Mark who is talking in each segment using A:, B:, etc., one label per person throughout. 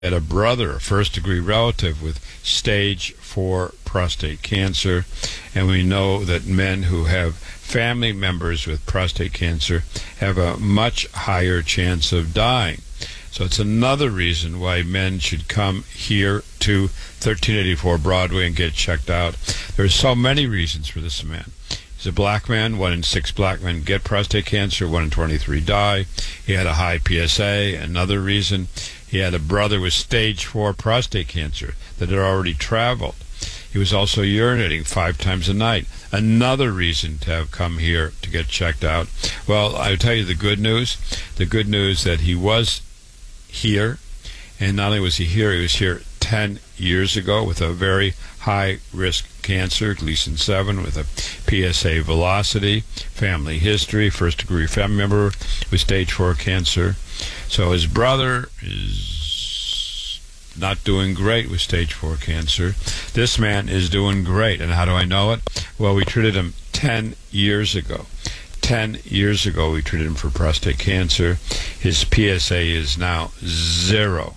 A: had a brother, a first-degree relative, with stage 4 prostate cancer, and we know that men who have family members with prostate cancer have a much higher chance of dying. So it's another reason why men should come here to 1384 Broadway and get checked out. There's so many reasons for this man. He's a black man. 1 in 6 black men get prostate cancer. 1 in 23 die. He had a high PSA. Another reason, he had a brother with stage 4 prostate cancer that had already traveled. He was also urinating 5 times a night. Another reason to have come here to get checked out. Well, I'll tell you the good news. The good news that he was here, and not only was he was here 10 years ago with a very high-risk cancer, Gleason 7, with a PSA velocity, family history, first-degree family member with stage 4 cancer. So his brother is not doing great with stage 4 cancer. This man is doing great. And how do I know it? Well, we treated him 10 years ago. 10 years ago, we treated him for prostate cancer. His PSA is now 0.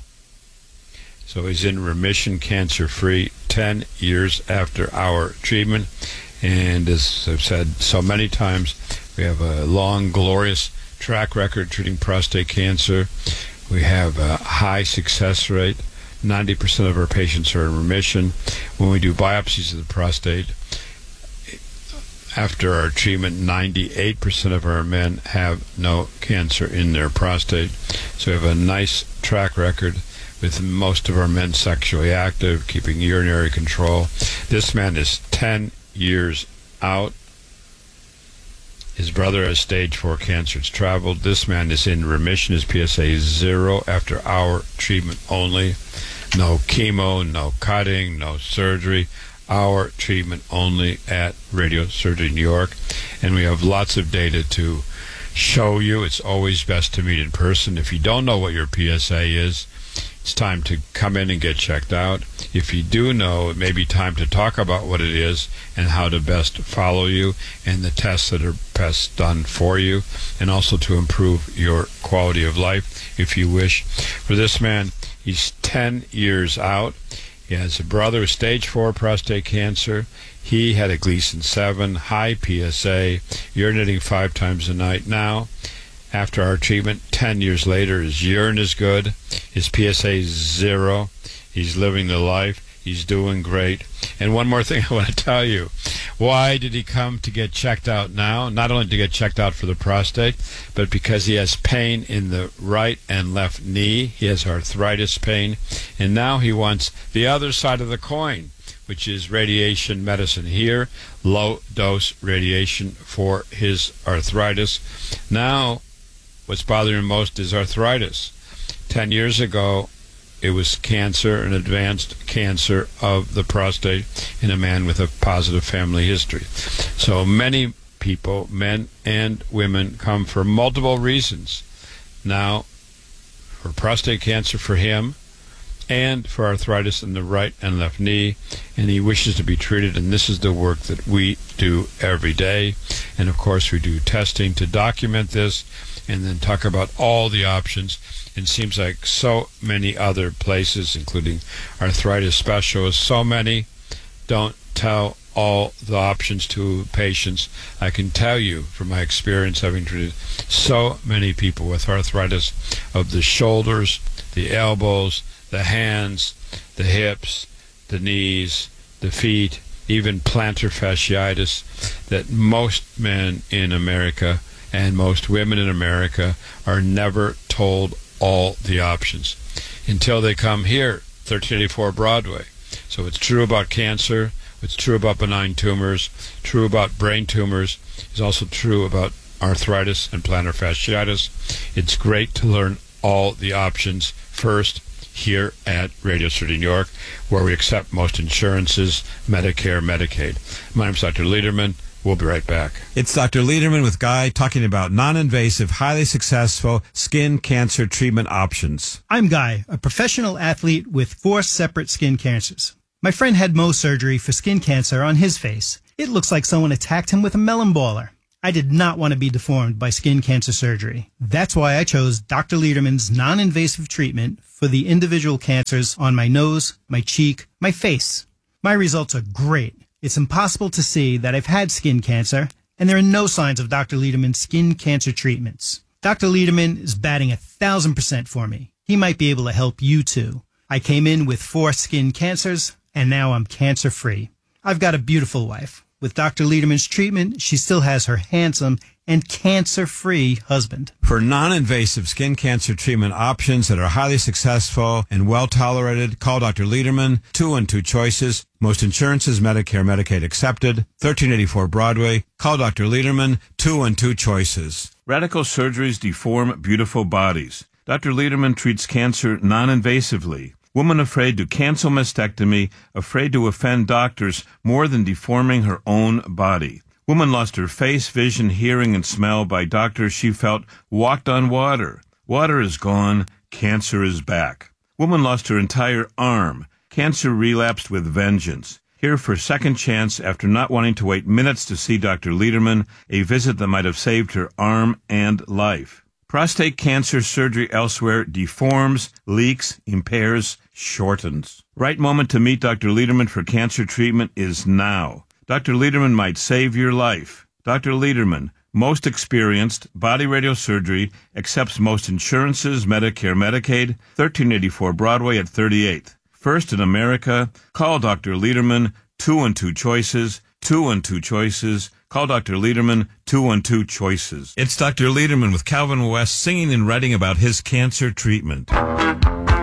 A: So he's in remission, cancer-free, 10 years after our treatment. And as I've said so many times, we have a long, glorious track record treating prostate cancer. We have a high success rate. 90% of our patients are in remission. When we do biopsies of the prostate, after our treatment, 98% of our men have no cancer in their prostate. So we have a nice track record with most of our men sexually active, keeping urinary control. This man is 10 years out. His brother has stage 4 cancer. It's traveled. This man is in remission. His PSA is 0 after our treatment only. No chemo, no cutting, no surgery. Our treatment only at Radio Surgery New York. And we have lots of data to show you. It's always best to meet in person. If you don't know what your PSA is, it's time to come in and get checked out. If you do know, it may be time to talk about what it is and how to best follow you and the tests that are best done for you, and also to improve your quality of life if you wish. For this man, he's 10 years out. He has a brother with stage 4 prostate cancer. He had a Gleason 7, high PSA, urinating 5 times a night. Now, after our treatment, 10 years later, his urine is good. His PSA is 0. He's living the life. He's doing great. And one more thing I want to tell you. Why did he come to get checked out now? Not only to get checked out for the prostate, but because he has pain in the right and left knee. He has arthritis pain. And now he wants the other side of the coin, which is radiation medicine here, low-dose radiation for his arthritis. Now, what's bothering him most is arthritis. 10 years ago, it was cancer, an advanced cancer of the prostate in a man with a positive family history. So many people, men and women, come for multiple reasons. Now, for prostate cancer for him, and for arthritis in the right and left knee, and he wishes to be treated, and this is the work that we do every day. And of course we do testing to document this and then talk about all the options. It seems like so many other places, including arthritis specialists, so many don't tell all the options to patients. I can tell you from my experience having treated so many people with arthritis of the shoulders, the elbows, the hands, the hips, the knees, the feet, even plantar fasciitis, that most men in America and most women in America are never told all the options until they come here, 1384 Broadway. So it's true about cancer, it's true about benign tumors, true about brain tumors, it's also true about arthritis and plantar fasciitis. It's great to learn all the options first here at Radio City, New York, where we accept most insurances, Medicare, Medicaid. My name is Dr. Lederman. We'll be right back.
B: It's Dr. Lederman with Guy talking about non-invasive, highly successful skin cancer treatment options.
C: I'm Guy, a professional athlete with 4 separate skin cancers. My friend had Mohs surgery for skin cancer on his face. It looks like someone attacked him with a melon baller. I did not want to be deformed by skin cancer surgery. That's why I chose Dr. Lederman's non-invasive treatment for the individual cancers on my nose, my cheek, my face. My results are great. It's impossible to see that I've had skin cancer, and there are no signs of Dr. Lederman's skin cancer treatments. Dr. Lederman is batting 1,000% for me. He might be able to help you too. I came in with 4 skin cancers, and now I'm cancer-free. I've got a beautiful wife. With Dr. Lederman's treatment, she still has her handsome and cancer-free husband.
B: For non-invasive skin cancer treatment options that are highly successful and well-tolerated, call Dr. Lederman, 212 Choices. Most insurances, Medicare, Medicaid accepted. 1384 Broadway. Call Dr. Lederman, 212 Choices.
D: Radical surgeries deform beautiful bodies. Dr. Lederman treats cancer non-invasively. Woman afraid to cancel mastectomy, afraid to offend doctors more than deforming her own body. Woman lost her face, vision, hearing, and smell by doctors she felt walked on water. Water is gone, cancer is back. Woman lost her entire arm. Cancer relapsed with vengeance. Here for second chance after not wanting to wait minutes to see Dr. Lederman, a visit that might have saved her arm and life. Prostate cancer surgery elsewhere deforms, leaks, impairs, shortens. Right moment to meet Dr. Lederman for cancer treatment is now. Dr. Lederman might save your life. Dr. Lederman, most experienced, body radiosurgery, accepts most insurances, Medicare, Medicaid, 1384 Broadway at 38th. First in America, call Dr. Lederman, 212 Choices, 212 Choices. Call Dr. Lederman, 212 Choices.
B: It's Dr. Lederman with Calvin West singing and writing about his cancer treatment.